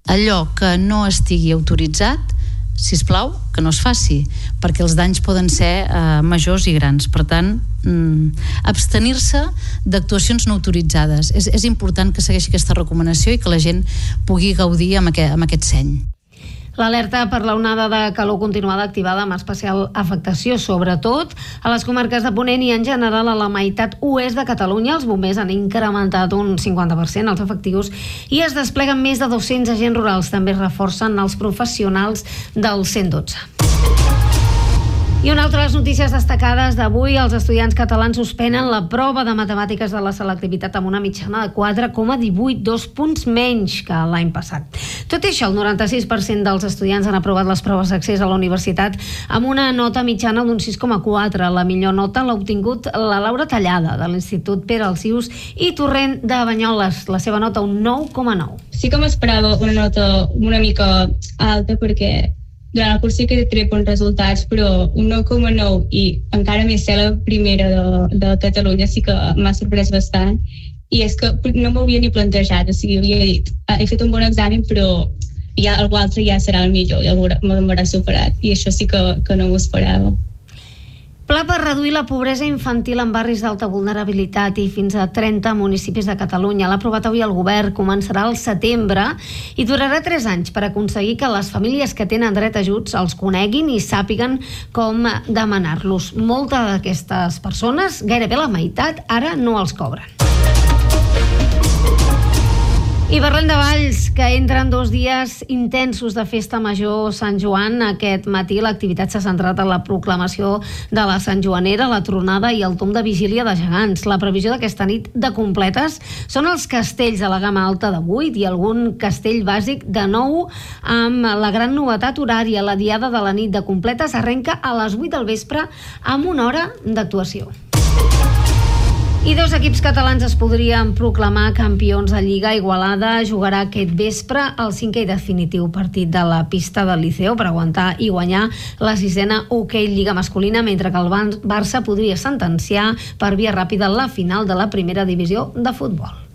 allò que no estigui autoritzat, sisplau, que no es faci, perquè els danys poden ser majors i grans. Per tant, abstenir-se d'actuacions no autoritzades. És important que segueixi aquesta recomanació i que la gent pugui gaudir amb aquest seny. L'alerta per la onada de calor continuada activada amb especial afectació, sobretot a les comarques de Ponent i en general a la meitat oest de Catalunya. Els bombers han incrementat un 50% els efectius i es despleguen més de 200 agents rurals. També es reforcen els professionals del 112. I una altra de les notícies destacades d'avui: els estudiants catalans suspenen la prova de matemàtiques de la selectivitat amb una mitjana de 4,18, 2 punts menys que l'any passat. Tot i això, el 96% dels estudiants han aprovat les proves d'accés a la universitat amb una nota mitjana d'un 6,4. La millor nota l'ha obtingut la Laura Tallada, de l'Institut Pere Alsius i Torrent de Banyoles. La seva nota, un 9,9. Sí que m'esperava una nota una mica alta, perquè durant el curs sí que té bons resultats, però un 9,9 i encara més ser la primera de Catalunya sí que m'ha sorprès bastant. I és que no m'ho havia ni plantejat, o sigui, havia dit, he fet un bon examen, però ja algú altre ja serà el millor, ja m'haurà superat, i això sí que no m'ho esperava. Pla per reduir la pobresa infantil en barris d'alta vulnerabilitat i fins a 30 municipis de Catalunya. L'ha aprovat avui el govern, començarà al setembre i durarà 3 anys per aconseguir que les famílies que tenen dret a ajuts els coneguin i sàpiguen com demanar-los. Moltes d'aquestes persones, gairebé la meitat, ara no els cobren. I parlem de Valls, que entren 2 dies intensos de festa major Sant Joan. Aquest matí l'activitat s'ha centrat en la proclamació de la Sant Joanera, la tronada i el tomb de vigília de gegants. La previsió d'aquesta nit de completes són els castells de la gamma alta de 8 i algun castell bàsic de 9, amb la gran novetat horària. La diada de la nit de completes arrenca a les 8 del vespre amb 1 hora d'actuació. I 2 equips catalans es podrien proclamar campions de Lliga. Igualada jugarà aquest vespre el 5è i definitiu partit de la pista del Liceu per aguantar i guanyar la 6a hoquei Lliga masculina, mentre que el Barça podria sentenciar per via ràpida la final de la primera divisió de futbol.